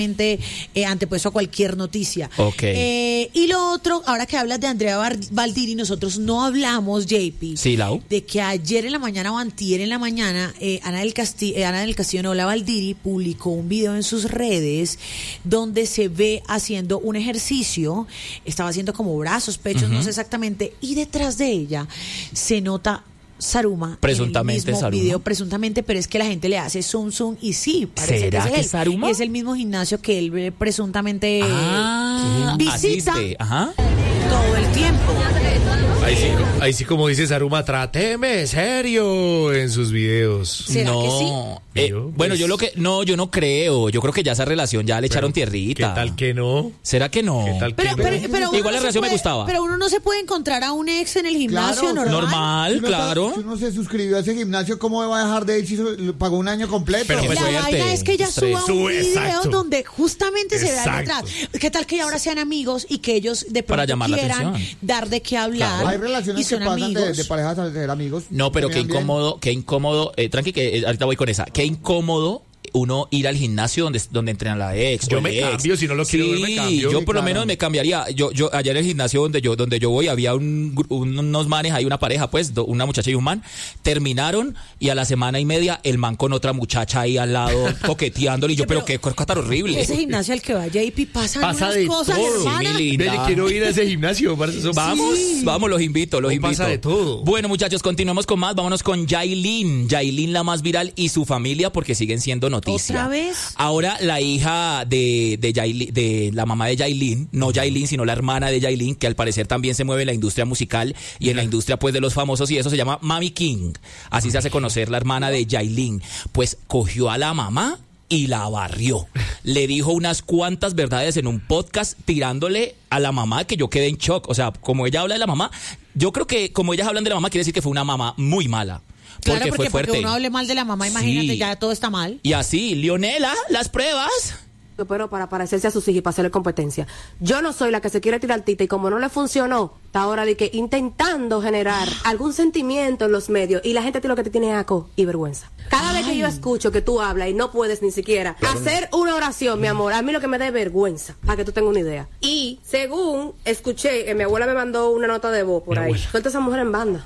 antepuesto a cualquier noticia. Okay. Y lo otro, ahora que hablas de Andrea Valdiri, nosotros no hablamos, JP, sí, Lau, de que ayer en la mañana o antier en la mañana, Ana del Castillo, no, la Valdiri, publicó un video en sus redes donde se ve haciendo un ejercicio, estaba haciendo como brazos, pechos, no sé exactamente, y detrás de ella se nota Saruma, presuntamente en el mismo Saruma. video, presuntamente, pero es que la gente le hace zoom y sí, parece ¿será que que es él. Saruma? Y es el mismo gimnasio que él presuntamente visita asiste, todo el tiempo. Ahí sí, como dice Saruma, tráteme serio en sus videos. ¿Será que sí? Bueno, yo no creo. Yo creo que ya esa relación ya le echaron tierrita. ¿Qué tal que no? ¿Será que no? ¿Qué tal que no? Pero igual la relación me gustaba. Pero uno no se puede encontrar a un ex en el gimnasio normal, claro. Si uno se suscribió a ese gimnasio, ¿cómo va a dejar de ir si pagó un año completo? Pero pues, la vaina es que ella suba un video exacto. donde justamente se vea Exacto. detrás. ¿Qué tal que ahora sean amigos y que ellos de Para pronto llamar la quieran atención. dar de qué hablar? Claro. Hay relaciones y son que pasan amigos. de parejas a ser amigos. No, pero qué terminan bien. incómodo, tranqui que ahorita voy con esa. Qué incómodo uno ir al gimnasio donde entrenan la ex. Yo o me el ex. cambio, si no lo quiero ver, me cambio. Yo Sí, por lo claro. menos me cambiaría. Yo allá en el gimnasio donde yo voy había unos manes, hay una pareja pues, una muchacha y un man, terminaron y a la semana y media el man con otra muchacha ahí al lado coqueteándole y yo, pero qué cosa tan horrible. Ese gimnasio al que va JP Pasa unas de cosas, todo, hermana. mi linda. Ve, quiero ir a ese gimnasio. Vamos, los invito. Pasa de todo. Bueno, muchachos, continuemos con más. Vámonos con Yailin, la más viral, y su familia, porque siguen siendo noticia. ¿Otra vez? Ahora la hija de la mamá de Yailin, no Yailin, sino la hermana de Yailin, que al parecer también se mueve en la industria musical y en la industria pues de los famosos y eso, se llama Mami King. Así se hace conocer la hermana de Yailin. Pues cogió a la mamá y la barrió. Le dijo unas cuantas verdades en un podcast tirándole a la mamá, que yo quedé en shock. O sea, como ella habla de la mamá, yo creo que como ellas hablan de la mamá, quiere decir que fue una mamá muy mala. Claro, Fue fuerte. porque uno hable mal de la mamá, imagínate, Sí. ya todo está mal. Y así, Leonela, las pruebas. Pero para parecerse a sus hijos y para hacerle competencia. Yo no soy la que se quiere tirar tita y como no le funcionó, está ahora de que intentando generar algún sentimiento en los medios y la gente a ti lo que te tiene es asco y vergüenza. Cada vez que yo escucho que tú hablas y no puedes ni siquiera hacer una oración, mi amor, a mí lo que me da es vergüenza, para que tú tengas una idea. Y según escuché, mi abuela me mandó una nota de voz por ahí. Suelta a esa mujer en banda.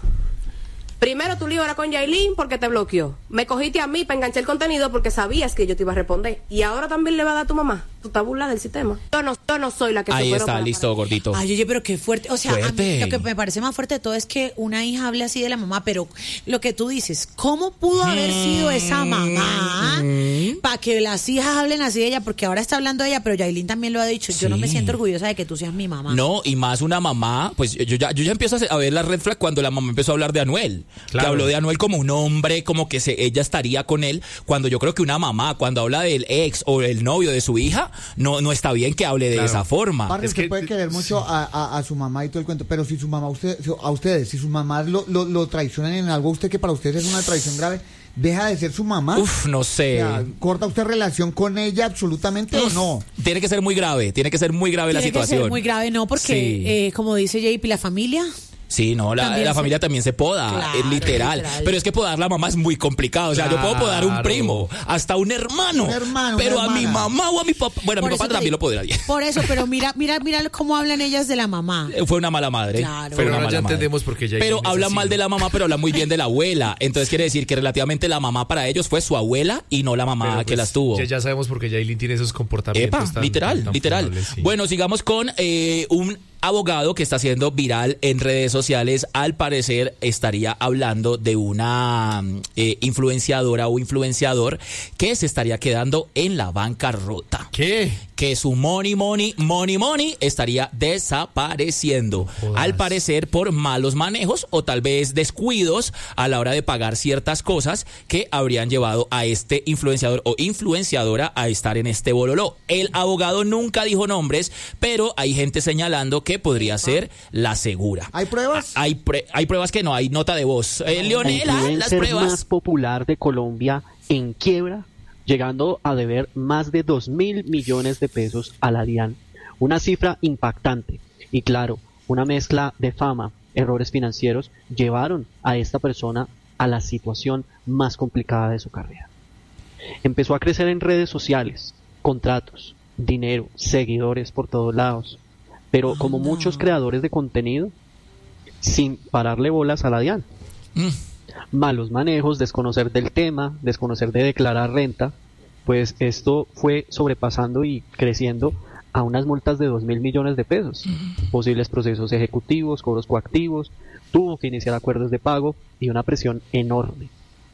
Primero tu lío era con Yailin porque te bloqueó. Me cogiste a mí para enganchar el contenido porque sabías que yo te iba a responder. Y ahora también le va a dar a tu mamá. Tú estás burlada del sistema. Yo no soy la que Ahí superó está, listo, gordito. Ay, oye, pero qué fuerte. O sea, a mí Fuerte. lo que me parece más fuerte de todo es que una hija hable así de la mamá, pero lo que tú dices, ¿cómo pudo haber sido esa mamá para que las hijas hablen así de ella? Porque ahora está hablando de ella, pero Yailin también lo ha dicho. Yo no me siento orgullosa de que tú seas mi mamá. No, y más una mamá, pues yo ya empiezo a ver la red flag cuando la mamá empezó a hablar de Anuel. Claro. Que habló de Anuel como un hombre, como que ella estaría con él, cuando yo creo que una mamá, cuando habla del ex o el novio de su hija, no está bien que hable de esa forma. Barrio, usted puede querer mucho a su mamá y todo el cuento, pero si su mamá, si sus mamás lo traicionan en algo, usted que para ustedes es una traición grave, ¿deja de ser su mamá? Uf, no sé. O sea, ¿corta usted relación con ella absolutamente o no? Tiene que ser muy grave la Tiene situación. que ser muy grave, ¿no? Porque, como dice JP, la familia... Sí, no, la familia también se poda, Claro, es literal. Pero es que podar la mamá es muy complicado. O sea, yo puedo podar un primo, hasta un hermano. Pero a mi mamá o a mi papá. Bueno, a mi papá también lo podría. Por eso, pero mira cómo hablan ellas de la mamá. Fue una mala madre. Claro. Fue Pero una ahora mala ya madre. entendemos por qué Yailin Pero es hablan así. mal de la mamá, pero hablan muy bien de la abuela. Entonces quiere decir que relativamente la mamá para ellos fue su abuela y no la mamá Pero, que pues, las tuvo. Ya sabemos por qué Yailin tiene esos comportamientos Epa, tan literal. funables, sí. Bueno, sigamos con un abogado que está siendo viral en redes sociales. Al parecer estaría hablando de una influenciadora o influenciador que se estaría quedando en la bancarrota. ¿Qué? Que su money estaría desapareciendo. Jodas. Al parecer por malos manejos o tal vez descuidos a la hora de pagar ciertas cosas que habrían llevado a este influenciador o influenciadora a estar en este bololó. El abogado nunca dijo nombres, pero hay gente señalando que podría ser la segura. ¿Hay pruebas? Hay pruebas que no, hay nota de voz. Leonela, La las influencer pruebas. más popular de Colombia en quiebra, llegando a deber más de 2.000 millones de pesos a la DIAN. Una cifra impactante. Y claro, una mezcla de fama, errores financieros, llevaron a esta persona a la situación más complicada de su carrera. Empezó a crecer en redes sociales, contratos, dinero, seguidores por todos lados. Pero como muchos creadores de contenido, sin pararle bolas a la DIAN. Malos manejos, desconocer del tema, desconocer de declarar renta, pues esto fue sobrepasando y creciendo a unas multas de 2.000 millones de pesos, posibles procesos ejecutivos, cobros coactivos, tuvo que iniciar acuerdos de pago y una presión enorme.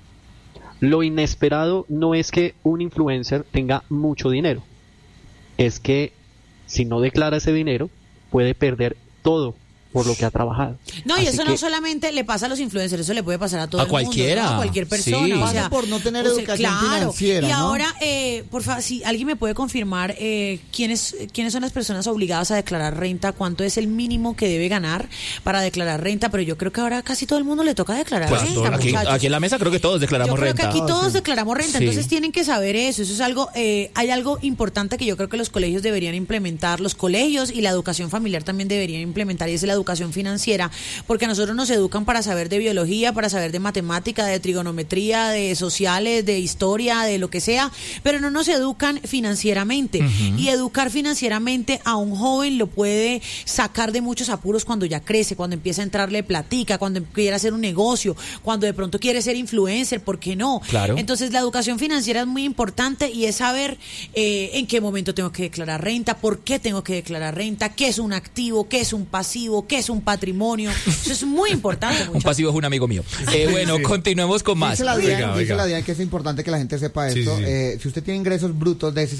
Lo inesperado no es que un influencer tenga mucho dinero, es que si no declara ese dinero puede perder todo por lo que ha trabajado. No, y eso no solamente le pasa a los influencers, eso le puede pasar a todo a el cualquiera, mundo, ¿no? A cualquier persona. Sí. O Pasa sea, por no tener educación financiera, y ¿no? ahora, por favor, si alguien me puede confirmar quiénes son las personas obligadas a declarar renta, cuánto es el mínimo que debe ganar para declarar renta, pero yo creo que ahora casi todo el mundo le toca declarar Pues renta, muchachos. aquí en la mesa creo que todos declaramos Yo creo renta. que aquí todos declaramos renta, Sí. entonces tienen que saber eso. Eso es algo, hay algo importante que yo creo que los colegios deberían implementar, los colegios y la educación familiar también deberían implementar, y es la educación financiera, porque a nosotros nos educan para saber de biología, para saber de matemática, de trigonometría, de sociales, de historia, de lo que sea, pero no nos educan financieramente. Y educar financieramente a un joven lo puede sacar de muchos apuros cuando ya crece, cuando empieza a entrarle platica, cuando quiere hacer un negocio, cuando de pronto quiere ser influencer, ¿por qué no? Claro. Entonces la educación financiera es muy importante, y es saber en qué momento tengo que declarar renta, por qué tengo que declarar renta, qué es un activo, qué es un pasivo, qué es un patrimonio. Eso es muy importante. Un pasivo es un amigo mío. Bueno, continuemos con más. Dice la DIAN, Oiga. que es importante que la gente sepa Sí, esto. sí. Si usted tiene ingresos brutos de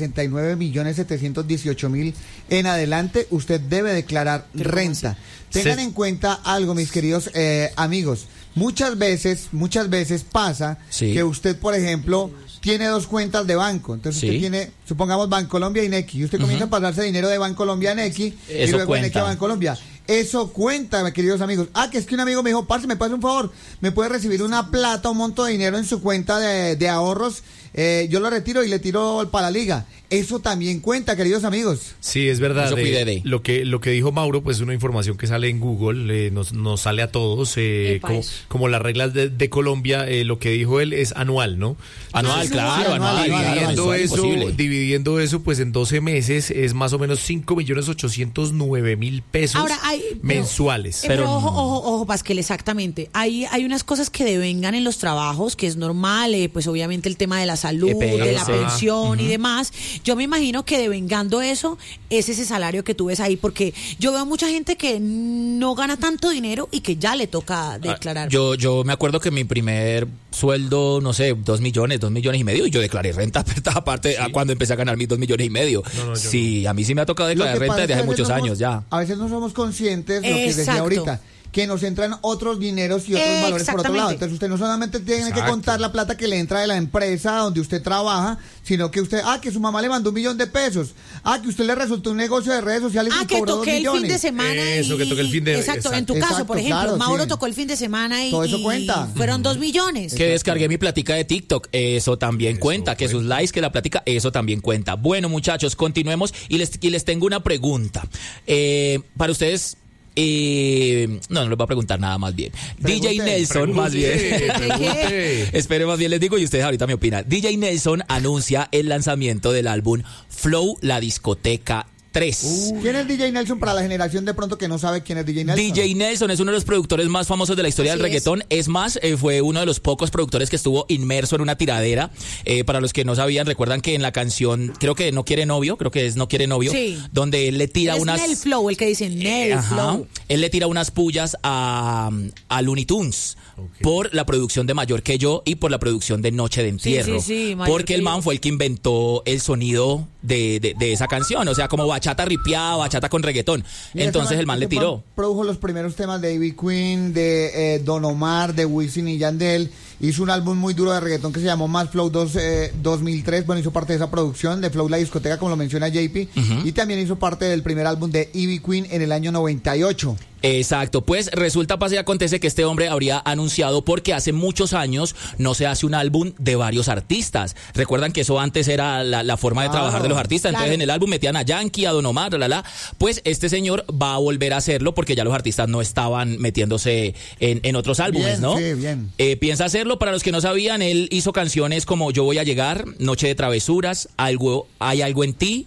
69.718.000 en adelante, usted debe declarar renta. Tengan en cuenta algo, mis queridos amigos. Muchas veces pasa Sí. que usted, por ejemplo, tiene dos cuentas de banco. Entonces Sí. usted tiene, supongamos, Bancolombia y Nequi. Y usted comienza a pasarse dinero de Bancolombia a Nequi y Eso luego de Nequi a cuenta. Bancolombia. Eso cuenta, mis queridos amigos. Que es que un amigo me dijo, parce, me pasa un favor, me puede recibir una plata, un monto de dinero en su cuenta de ahorros, yo lo retiro y le tiro para la liga. Eso también cuenta, queridos amigos. Sí, es verdad. Eso cuide de. Lo que dijo Mauro, pues es una información que sale en Google, nos sale a todos, Epa, como, eso. como las reglas de Colombia, lo que dijo él es anual, ¿no? Anual, Sí, claro, anual, anual. Dividiendo mensual, eso, imposible. dividiendo eso, pues en 12 meses es más o menos 5.809.000 pesos Ahora, mensuales. Pero ojo, Pasquel, exactamente. Hay unas cosas que devengan en los trabajos, que es normal, pues obviamente el tema de la salud, EPS. de la pensión y demás. Yo me imagino que devengando eso es ese salario que tú ves ahí, porque yo veo mucha gente que no gana tanto dinero y que ya le toca declarar. Yo me acuerdo que mi primer sueldo, no sé, 2 millones y medio, y yo declaré renta aparte a cuando empecé a ganar mis 2 millones y medio. yo Sí, a mí sí me ha tocado Lo declarar que pasa renta es desde que hace a veces muchos no años ya. A veces no somos conscientes, lo que decía Exacto. ahorita, que nos entran otros dineros y otros valores por otro lado. Exactamente. Entonces usted no solamente tiene que Exacto. contar la plata que le entra de la empresa donde usted trabaja, sino que usted, que su mamá le mandó 1 millón de pesos, que usted le resultó un negocio de redes sociales y Que cobró 2 toqué el millones. fin de semana. Eso, que toqué el fin de- Exacto, en tu exacto. caso, por Exacto, ejemplo, claro, Mauro sí. tocó el fin de semana y, Todo eso y cuenta. fueron 2 millones. Que descargué mi platica de TikTok, eso también cuenta. Que sus likes, que la platica, eso también cuenta. Bueno, muchachos, continuemos y les tengo una pregunta. Para ustedes, no les voy a preguntar nada, más bien. Pregunte, DJ Nelson, más bien. Pregunte. Espere, más bien les digo y ustedes ahorita me opinan. DJ Nelson anuncia el lanzamiento del álbum Flow, la discoteca 3. ¿Quién es DJ Nelson para la generación de pronto que no sabe quién es DJ Nelson? DJ Nelson es uno de los productores más famosos de la historia del Así es. reggaetón. Es más, fue uno de los pocos productores que estuvo inmerso en una tiradera. Para los que no sabían, recuerdan que en la canción, creo que No Quiere Novio, Sí. donde él le tira Es unas... Nel Flow, el que dice Nel Ajá. Flow. Él le tira unas pullas a Looney Tunes por la producción de Mayor que Yo y por la producción de Noche de Entierro. sí, Mayor porque que el Yo. man fue el que inventó el sonido de esa canción. O sea, como bachata ripiada, bachata con reggaetón. Mira, Entonces ese el man le tiró. Produjo los primeros temas de Ivy Queen, de Don Omar, de Wisin y Yandel. Hizo un álbum muy duro de reggaetón que se llamó Más Flow 2003. Bueno, hizo parte de esa producción de Flow La Discoteca, como lo menciona JP. Y también hizo parte del primer álbum de Ivy Queen en el año 98. Exacto, pues resulta, pasa y acontece que este hombre habría anunciado, porque hace muchos años no se hace un álbum de varios artistas. Recuerdan que eso antes era la forma de trabajar de los artistas. Entonces claro. en el álbum metían a Yankee, a Don Omar, Pues este señor va a volver a hacerlo porque ya los artistas no estaban metiéndose en otros álbumes, Bien, ¿no? sí, bien. Piensa hacerlo. Para los que no sabían, él hizo canciones como Yo Voy a Llegar, Noche de Travesuras, Hay algo en ti.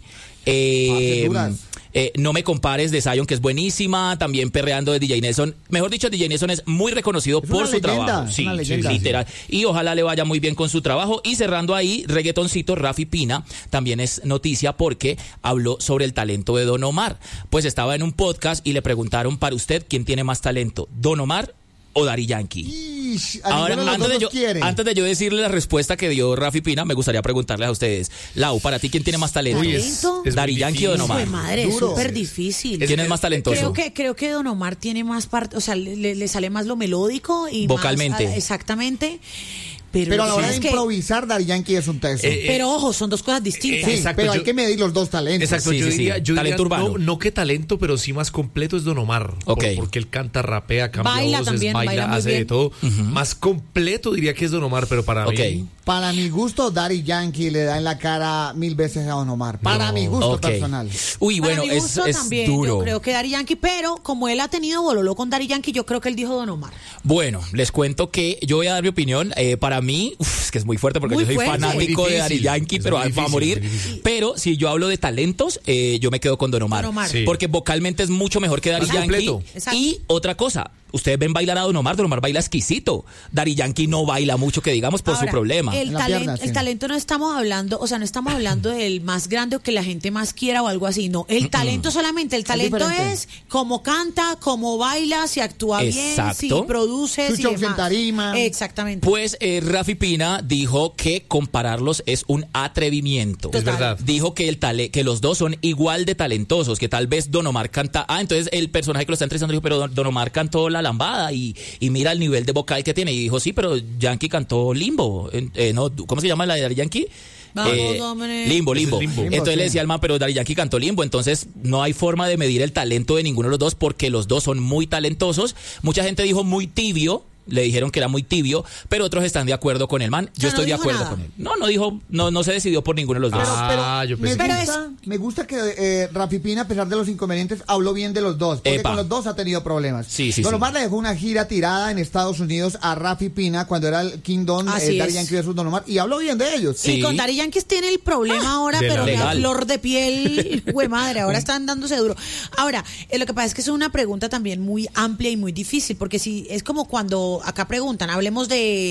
duras. No me compares de Zion, que es buenísima. También Perreando de DJ Nelson. Mejor dicho, DJ Nelson es muy reconocido Es por una su leyenda, trabajo. es Sí, una leyenda. literal. Y ojalá le vaya muy bien con su trabajo. Y cerrando ahí, reggaetoncito, Rafi Pina también es noticia porque habló sobre el talento de Don Omar. Pues estaba en un podcast y le preguntaron, para usted, ¿quién tiene más talento? ¿Don Omar o Daddy Yankee? Ahora, antes de yo decirle la respuesta que dio Rafi Pina, me gustaría preguntarles a ustedes, Lau, para ti, ¿quién tiene más talento? Uy, es ¿Daddy Yankee o Don Omar? Fue madre, es Duro. súper difícil. ¿Quién es más talentoso? Creo que Don Omar tiene más parte, o sea, le sale más lo melódico y vocalmente. Más, exactamente. Pero a la hora de es que- improvisar, Daddy Yankee es un teso. pero ojo, son dos cosas distintas. Sí, exacto, pero hay yo- que medir los dos talentos. Exacto, Sí, yo sí, sí. diría, Talento urbano. no que talento, pero sí más completo es Don Omar. Ok. Porque él canta, rapea, cambia Baila voces, también, baila muy hace bien. de todo. Más completo diría que es Don Omar, pero para Ok. mí... Para mi gusto, Daddy Yankee le da en la cara 1000 veces a Don Omar. Para mi gusto Ok. personal. Uy, Para bueno, mi es gusto también, duro. yo creo que Daddy Yankee, pero como él ha tenido bololo con Daddy Yankee, yo creo que él dijo Don Omar. Bueno, les cuento que yo voy a dar mi opinión. Para mí, es que es muy fuerte porque Muy yo soy fuerte. fanático Muy de Daddy difícil. Yankee, Es pero muy va a difícil, morir. muy difícil. Pero si yo hablo de talentos, yo me quedo con Don Omar. Don Omar. Sí. Porque vocalmente es mucho mejor que Daddy Más Yankee. completo. Exacto. Y otra cosa, ustedes ven bailar a Don Omar baila exquisito. Daddy Yankee no baila mucho, que digamos, por Ahora, su problema. El En la talento, pierna, sí. el talento no estamos hablando, o sea, no estamos hablando del más grande o que la gente más quiera o algo así, no. El talento solamente, el talento diferente. es cómo canta, cómo baila, si actúa bien, Exacto. si produce, Sus si shows en demás. tarima. Exactamente. Pues Rafi Pina dijo que compararlos es un atrevimiento. Es verdad. Dijo que que los dos son igual de talentosos, que tal vez Don Omar canta. Entonces el personaje que lo está entrevistando dijo, pero Don Omar cantó La Lambada y mira el nivel de vocal que tiene. Y dijo, sí, pero Yankee cantó Limbo. No, ¿cómo se llama la de Daddy Yankee? Vamos, hombre. Limbo. Ese es Limbo. Entonces sí. le decía al man, pero Daddy Yankee cantó Limbo. Entonces no hay forma de medir el talento de ninguno de los dos porque los dos son muy talentosos. Mucha gente dijo muy tibio. Le dijeron que era muy tibio, pero otros están de acuerdo con el man. Yo sea, estoy no de dijo acuerdo nada. con él. No dijo, no se decidió por ninguno de los dos. Yo pensé Me gusta que Rafi Pina, a pesar de los inconvenientes, habló bien de los dos. Porque Epa. con los dos ha tenido problemas. Sí, sí, Don sí. Omar le dejó una gira tirada en Estados Unidos a Rafi Pina cuando era el Kingdom, Así Daddy es. Yankee versus Don Omar. Y habló bien de ellos. Sí. Y con Daddy Yankee tiene el problema ahora, de pero la a legal. flor de piel, güey madre, ahora están dándose duro. Ahora, lo que pasa es que es una pregunta también muy amplia y muy difícil, porque si es como cuando acá preguntan, hablemos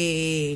de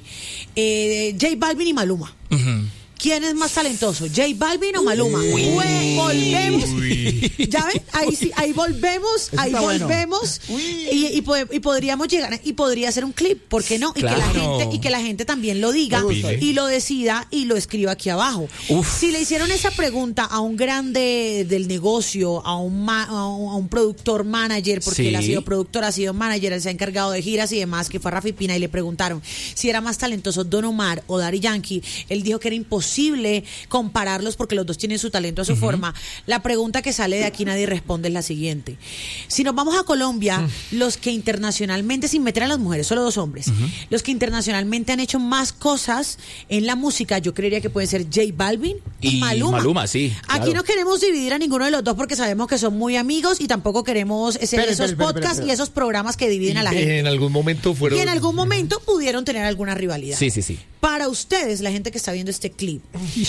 J Balvin y Maluma. ¿Quién es más talentoso, J Balvin o Maluma? Volvemos. Ya ven, ahí sí, ahí volvemos, Eso ahí está bueno. volvemos y podríamos llegar y podría ser un clip, ¿por qué no? Claro. Y que la gente también lo diga Me gusta. y lo decida y lo escriba aquí abajo. Uf. Si le hicieron esa pregunta a un grande del negocio, a un productor manager, porque Sí. él ha sido productor, ha sido manager, él se ha encargado de giras y demás, que fue Rafi Pina, y le preguntaron si era más talentoso Don Omar o Daddy Yankee, él dijo que era imposible compararlos porque los dos tienen su talento a su forma. La pregunta que sale de aquí nadie responde es la siguiente. Si nos vamos a Colombia, los que internacionalmente, sin meter a las mujeres, solo dos hombres, los que internacionalmente han hecho más cosas en la música, yo creería que pueden ser J Balvin y Y Maluma. Maluma, sí, Aquí claro. no queremos dividir a ninguno de los dos porque sabemos que son muy amigos y tampoco queremos esos podcasts y esos programas que dividen a la gente. En algún momento fueron... Y en algún momento pudieron tener alguna rivalidad. Sí, sí, sí. Para ustedes, la gente que está viendo este clip,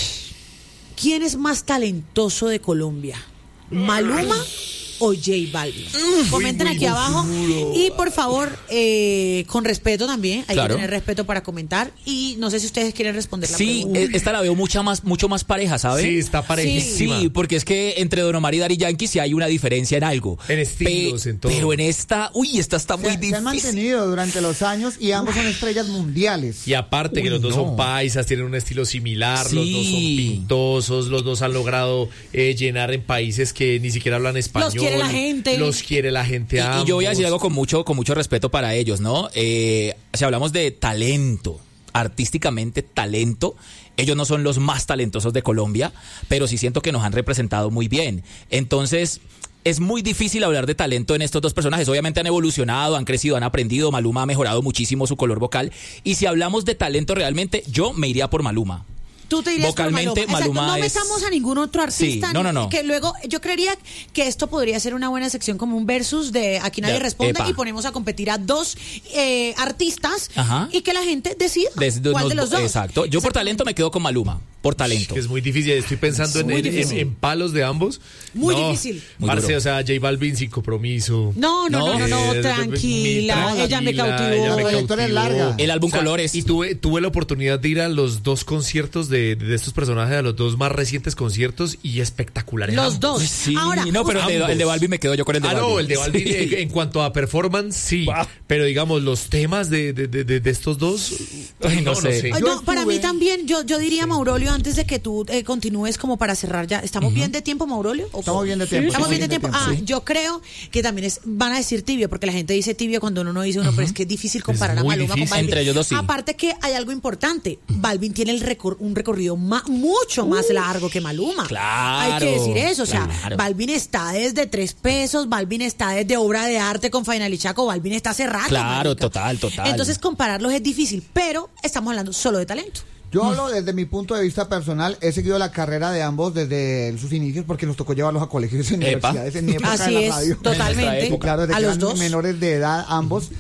¿quién es más talentoso de Colombia? ¿Maluma o J Balvin? Comenten aquí abajo y por favor, con respeto también, hay Claro. que tener respeto para comentar y no sé si ustedes quieren responder la Sí, pregunta. esta la veo mucho más pareja, ¿sabe? Sí, está parejísima. Sí, porque es que entre Don Omar y Daddy Yankee sí hay una diferencia en algo. En estilos, en todo. Pero en esta, esta está muy Se han difícil. mantenido durante los años y ambos son estrellas mundiales. Y aparte que Uy, los dos no. son paisas, tienen un estilo similar, Sí. los dos son pintosos, los dos han logrado llenar en países que ni siquiera hablan español. Los quiere la gente. Los quiere la gente a Y yo voy a decir ambos. algo con mucho respeto para ellos, ¿no? Si hablamos de talento, artísticamente talento, ellos no son los más talentosos de Colombia, pero sí siento que nos han representado muy bien. Entonces, es muy difícil hablar de talento en estos dos personajes. Obviamente han evolucionado, han crecido, han aprendido. Maluma ha mejorado muchísimo su color vocal. Y si hablamos de talento realmente, yo me iría por Maluma. Tú te dirías vocalmente por Maluma. Maluma no es... metamos a ningún otro artista. Sí, no. Que luego, yo creería que esto podría ser una buena sección como un versus de Aquí Nadie Responde epa. y ponemos a competir a dos artistas Ajá. y que la gente decida cuál de los dos. Exacto. Yo por talento me quedo con Maluma. Por talento. Que es muy difícil. Estoy pensando en palos de ambos. Muy difícil. Muy Parce, duro. o sea, J Balvin sin compromiso. No, tranquila. Ella me cautivó. La trayectoria es larga. El álbum Colores. Y tuve la oportunidad de ir a los dos conciertos de estos personajes, a los dos más recientes conciertos, y espectaculares. Los dos. Sí, Ahora, no, pero el de Balvin me quedo yo con el de Balvin. No, el de Balvin Sí. en cuanto a performance, sí. Pero digamos, los temas de estos dos, Ay, no sé. Ay, Yo no, para estuve- mí también, yo diría, Maurolio, antes de que tú continúes como para cerrar ya, ¿estamos bien de tiempo, Maurolio? ¿O Estamos bien de tiempo. Estamos bien de tiempo. Yo creo que también van a decir tibio, porque la gente dice tibio cuando uno no dice uno, pero es que es difícil comparar a muy Maluma difícil. con Balvin. Entre ellos dos sí. Aparte que hay algo importante, Balvin tiene un recorrido mucho más largo que Maluma. Claro, Hay que decir eso, o sea, claro. Balvin está desde 3 pesos, Balvin está desde obra de arte con Final y Chaco, Balvin está hace rato. Claro, marica. total. Entonces compararlos es difícil, pero estamos hablando solo de talento. Yo hablo desde mi punto de vista personal, he seguido la carrera de ambos desde sus inicios porque nos tocó llevarlos a colegios y Epa. universidades en mi época Así de la es, radio. totalmente. Claro, desde A que los eran dos. menores de edad ambos.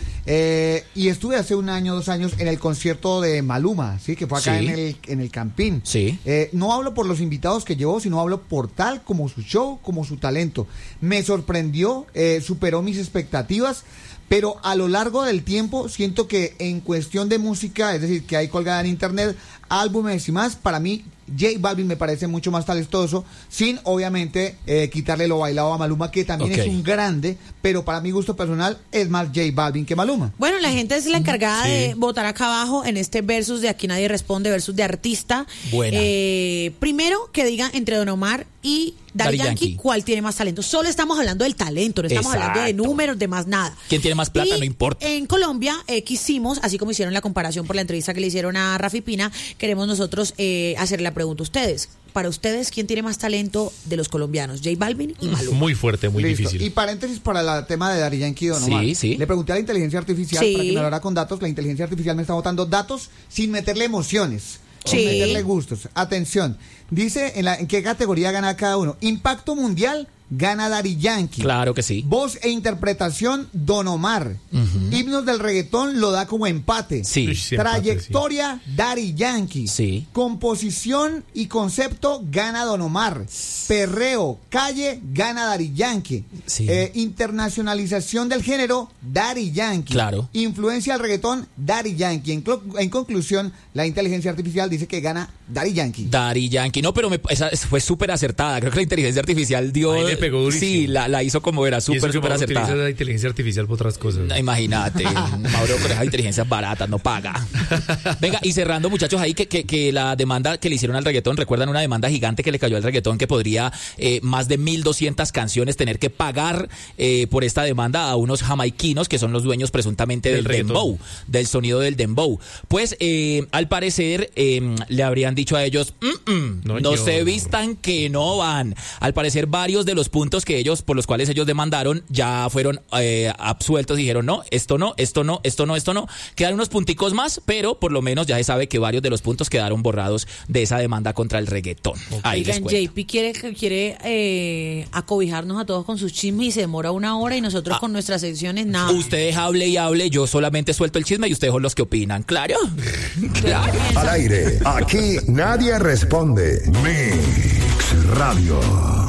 Y estuve hace 1 año, 2 años en el concierto de Maluma, sí, que fue acá Sí. en el Campín. Sí. No hablo por los invitados que llevó, sino hablo por tal como su show, como su talento. Me sorprendió, superó mis expectativas. Pero a lo largo del tiempo siento que en cuestión de música, es decir, que hay colgada en internet, álbumes y más, para mí J Balvin me parece mucho más talentoso, sin obviamente quitarle lo bailado a Maluma, que también Ok. es un grande, pero para mi gusto personal es más J Balvin que Maluma. Bueno, la gente es la encargada de votar acá abajo en este versus de Aquí Nadie Responde, versus de artista. Buena. Primero, que digan entre Don Omar y Daddy Yankee cuál tiene más talento. Solo estamos hablando del talento, no estamos hablando de Exacto. números, de más nada. ¿Quién tiene más plata? Y No importa. En Colombia quisimos, así como hicieron la comparación por la entrevista que le hicieron a Rafi Pina, queremos nosotros hacerle la pregunta a ustedes. Para ustedes, ¿quién tiene más talento de los colombianos? J Balvin y Maluma. muy fuerte, muy Listo. difícil. Y paréntesis para el tema de Daddy Yankee y Don Sí, Omar. sí. Le pregunté a la inteligencia artificial Sí. para que me hablara con datos. La inteligencia artificial me está botando datos sin meterle emociones, Sí. sin meterle gustos. Atención, dice en qué categoría gana cada uno. Impacto mundial, gana Daddy Yankee. Claro que sí. Voz e interpretación, Don Omar. Himnos del reggaetón lo da como empate. Sí. Uy, sí, Trayectoria, Daddy Yankee. Sí. Composición y concepto, gana Don Omar. Perreo, calle, gana Daddy Yankee. Sí. Internacionalización del género, Daddy Yankee. Claro. Influencia al reggaetón, Daddy Yankee. En conclusión, la inteligencia artificial dice que gana Daddy Yankee. Daddy Yankee. No, pero esa fue súper acertada. Creo que la inteligencia artificial dio... Ahí le pegó durísimo. Sí, la hizo como era, Y eso súper que Mauro acertada. utiliza la inteligencia artificial para otras cosas. No, imagínate, Mauro con esas inteligencias baratas, no paga. Venga, y cerrando, muchachos, ahí que la demanda que le hicieron al reggaetón, recuerdan una demanda gigante que le cayó al reggaetón, que podría más de 1.200 canciones tener que pagar por esta demanda a unos jamaiquinos que son los dueños presuntamente del reggaetón. dembow, del sonido del dembow. Pues al parecer le habrían dicho a ellos, no se vistan que no van. Al parecer varios de los puntos por los cuales ellos demandaron ya fueron absueltos, dijeron no, esto no. Quedan unos punticos más, pero por lo menos ya se sabe que varios de los puntos quedaron borrados de esa demanda contra el reggaetón. Ahí les Oigan, cuento. JP quiere acobijarnos a todos con sus chismes y se demora 1 hora y nosotros con nuestras secciones nada. Ustedes hable y hable, yo solamente suelto el chisme y ustedes son los que opinan. ¿Claro? Claro. Al aire, aquí nadie responde. Mix Radio.